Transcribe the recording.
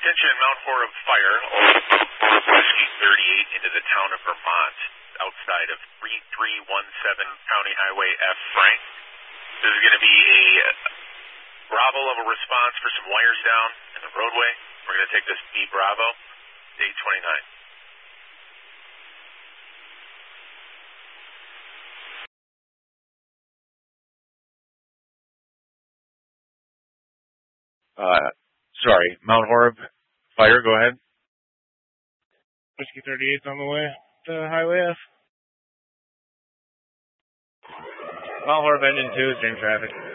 Attention, Mount Horeb Fire, Whiskey 38 into the town of Vermont, outside of 3317 County Highway F. Frank. This is going to be a Bravo level response for some wires down in the roadway. We're going to take this B Bravo, 829. Sorry, Mount Horeb Fire, go ahead. Whiskey 38's on the way to Highway F. Mount Horeb Engine 2, same traffic.